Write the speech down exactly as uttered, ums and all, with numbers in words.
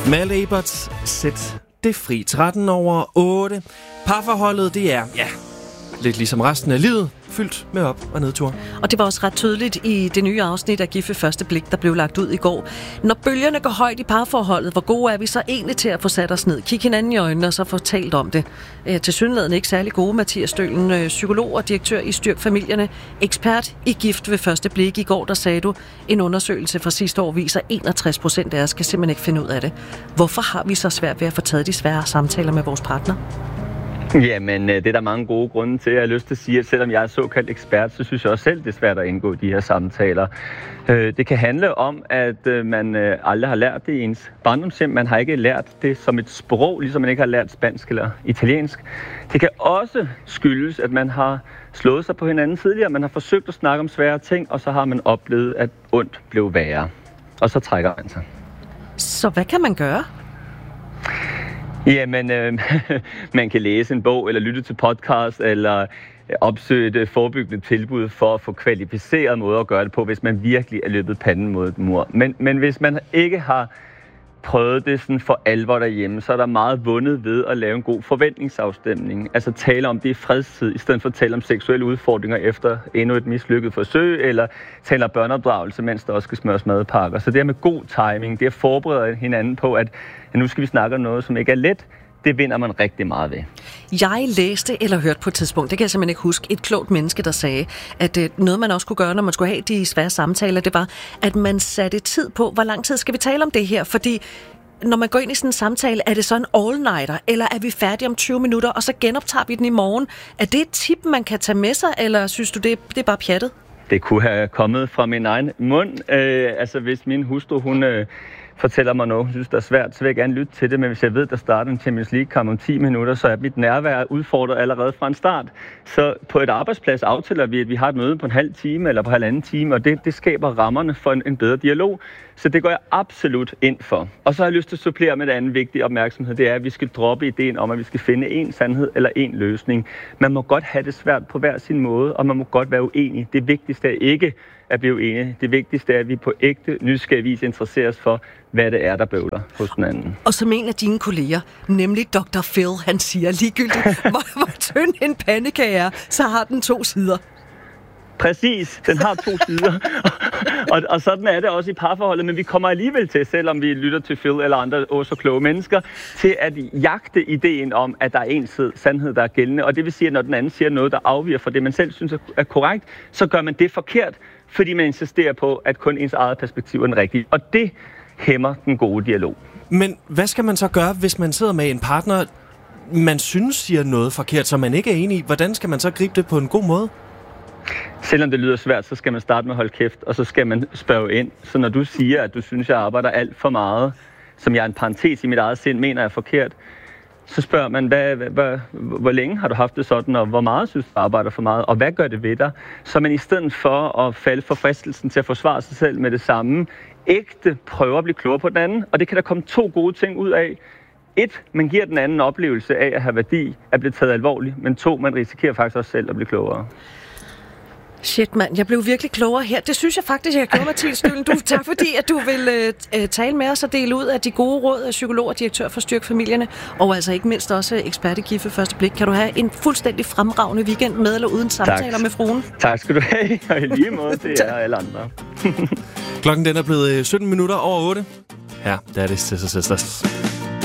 Malte Eberts Sæt det fri. tretten over otte. Parforholdet, det er, ja, lidt ligesom resten af livet, fyldt med op- og nedtur. Og det var også ret tydeligt i det nye afsnit af Gift ved første blik, der blev lagt ud i går. Når bølgerne går højt i parforholdet, hvor gode er vi så egentlig til at få sat os ned, kigge hinanden i øjnene og så få talt om det? Tilsyneladende ikke særlig gode. Mathias Stølen, psykolog og direktør i Styrk Familierne, ekspert i Gift ved første blik. I går, der sagde du, en undersøgelse fra sidste år viser, at enogtres procent af os kan simpelthen ikke finde ud af det. Hvorfor har vi så svært ved at få taget de svære samtaler med vores partner? Jamen, det er der mange gode grunde til. Jeg har lyst til at sige, at selvom jeg er såkaldt ekspert, så synes jeg også selv, det er svært at indgå de her samtaler. Det kan handle om, at man aldrig har lært det i ens barndomshjem. Man har ikke lært det som et sprog, ligesom man ikke har lært spansk eller italiensk. Det kan også skyldes, at man har slået sig på hinanden tidligere. Man har forsøgt at snakke om svære ting, og så har man oplevet, at ondt blev værre. Og så trækker man sig. Så hvad kan man gøre? Jamen, øh, man kan læse en bog, eller lytte til podcast, eller opsøge et forebyggende tilbud for at få kvalificeret måde at gøre det på, hvis man virkelig er løbet panden mod et mur. Men, men hvis man ikke har prøvet det sådan for alvor derhjemme, så er der meget vundet ved at lave en god forventningsafstemning. Altså tale om det i fredstid, i stedet for at tale om seksuelle udfordringer efter endnu et mislykket forsøg, eller tale om børneopdragelse, mens der også skal smøres madpakker. Så det er med god timing, det er at forberede hinanden på, at nu skal vi snakke om noget, som ikke er let. Det vinder man rigtig meget ved. Jeg læste eller hørte på et tidspunkt, det kan jeg simpelthen ikke huske, et klogt menneske, der sagde, at øh, noget man også kunne gøre, når man skulle have de svære samtaler, det var, at man satte tid på, hvor lang tid skal vi tale om det her, fordi når man går ind i sådan en samtale, er det så en all-nighter, eller er vi færdige om tyve minutter, og så genoptager vi den i morgen? Er det et tip, man kan tage med sig, eller synes du, det, det er bare pjattet? Det kunne have kommet fra min egen mund. Øh, altså hvis min hustru, hun øh, fortæller mig noget, hun synes, det er svært, så vil jeg gerne lytte til det. Men hvis jeg ved, der starter en Champions League-kamp om ti minutter, så er mit nærvær udfordret allerede fra en start. Så på et arbejdsplads aftaler vi, at vi har et møde på en halv time eller på halvanden time, og det, det skaber rammerne for en, en bedre dialog. Så det går jeg absolut ind for. Og så har jeg lyst til at supplere med en anden vigtig opmærksomhed. Det er, at vi skal droppe ideen om, at vi skal finde en sandhed eller en løsning. Man må godt have det svært på hver sin måde, og man må godt være uenig. Det vigtigste er ikke at blive uenige. Det vigtigste er, at vi på ægte nysgerrig vis interesserer os for, hvad det er, der bøvler hos den anden. Og som en af dine kolleger, nemlig doktor Phil, han siger ligegyldigt, hvor, hvor tynd en pandekage er, så har den to sider. Præcis, den har to sider, og, og sådan er det også i parforholdet, men vi kommer alligevel til, selvom vi lytter til Phil eller andre også så kloge mennesker, til at jagte ideen om, at der er en sandhed, der er gældende, og det vil sige, at når den anden siger noget, der afviger fra det, man selv synes er korrekt, så gør man det forkert, fordi man insisterer på, at kun ens eget perspektiv er den rigtige, og det hæmmer den gode dialog. Men hvad skal man så gøre, hvis man sidder med en partner, man synes siger noget forkert, som man ikke er enig i? Hvordan skal man så gribe det på en god måde? Selvom det lyder svært, så skal man starte med at holde kæft, og så skal man spørge ind. Så når du siger, at du synes, jeg arbejder alt for meget, som jeg er en parentes i mit eget sind, mener er forkert, så spørger man, hvad, hvad, hvor længe har du haft det sådan, og hvor meget synes du arbejder for meget, og hvad gør det ved dig? Så man i stedet for at falde for fristelsen til at forsvare sig selv med det samme, ægte prøver at blive klogere på den anden, og det kan der komme to gode ting ud af. Et, man giver den anden oplevelse af at have værdi, at blive taget alvorligt, men to, man risikerer faktisk også selv at blive klogere. Shit, mand. Jeg blev virkelig klogere her. Det synes jeg faktisk, jeg gjorde, Mathias Stølen. Du, tak fordi, at du vil øh, tale med os og dele ud af de gode råd af psykolog og direktør for Styrk Familierne, og altså ikke mindst også ekspert i Gift ved første blik. Kan du have en fuldstændig fremragende weekend med eller uden samtaler tak. Med fruen? Tak skal du have, og i lige måde til jer alle andre. Klokken den er blevet sytten minutter over otte. Ja, der er det Sisters Sisters.